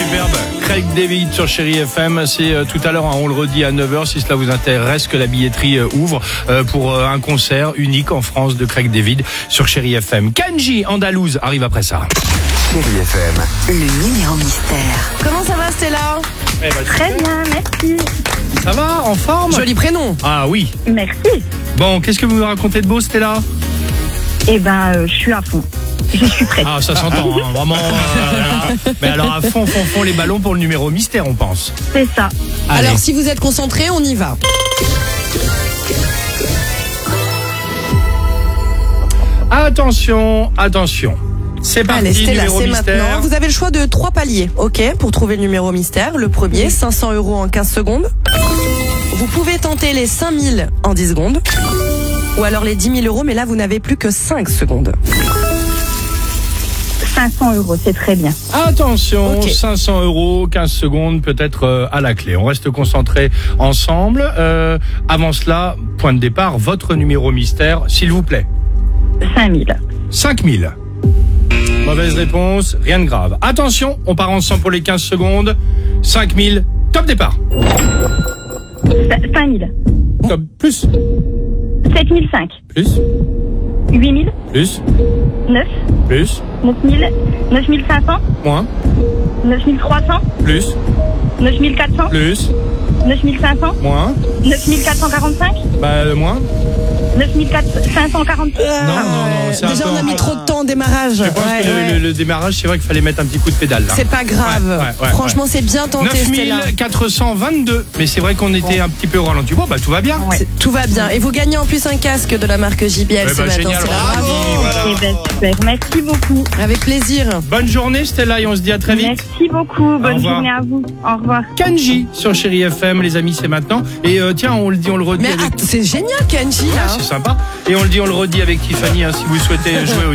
superbe. Craig David sur Chérie FM. C'est tout à l'heure, on le redit à 9h, si cela vous intéresse, que la billetterie ouvre pour un concert unique en France de Craig David sur Chérie FM. Kenji Andalouse arrive après ça. Chérie FM. Le numéro mystère. Comment ça va, Stella? Très bien, merci. Ça va, en forme? Joli prénom. Ah oui. Merci. Bon, qu'est-ce que vous me racontez de beau, Stella? Je suis à fond. Je suis prête. Ah, ça s'entend, hein, vraiment. Mais alors, à fond, les ballons pour le numéro mystère, on pense. C'est ça. Allez. Alors, si vous êtes concentrés, on y va. Attention. C'est parti, Allez, Stella, numéro c'est mystère. maintenant. Vous avez le choix de 3 paliers, ok, pour trouver le numéro mystère. Le premier, 500 € en 15 secondes. Vous pouvez tenter les 5000 en 10 secondes. Ou alors les 10 000 €, mais là, vous n'avez plus que 5 secondes. 500 €, c'est très bien. Attention, Ok. 500 €, 15 secondes peut-être à la clé. On reste concentrés ensemble. Avant cela, point de départ, votre numéro mystère, s'il vous plaît. 5000. 5000. Mauvaise réponse, rien de grave. Attention, on part ensemble pour les 15 secondes. 5000, top départ. 5000. Top, plus, 7005. plus, 8000. plus, 9. plus, 9000. 9500. moins, 9300. plus, 9400. plus, 9500. moins, 9445. moins. 9545. Non, c'est un Déjà, peu on a mis trop de temps au démarrage. Je pense que le démarrage, c'est vrai qu'il fallait mettre un petit coup de pédale là. C'est pas grave. Ouais. Franchement, c'est bien tenté, Stella. 9422. Mais c'est vrai qu'on était un petit peu au ralenti. Bon, bah tout va bien. Ouais. Tout va bien. Et vous gagnez en plus un casque de la marque JBL ce matin. Génial. Stella. Bravo. Voilà. Eh ben, super. Merci beaucoup. Avec plaisir. Bonne journée Stella et on se dit à très vite. Merci beaucoup. Au Bonne revoir. journée à vous. Au revoir. Kenji sur Chérie FM, les amis, c'est maintenant. Et tiens, on le dit, on le redit. Mais avec... c'est génial, Kenji. Ouais, Hein. c'est sympa. Et on le dit, on le redit avec Tiffany, hein, si vous souhaitez jouer au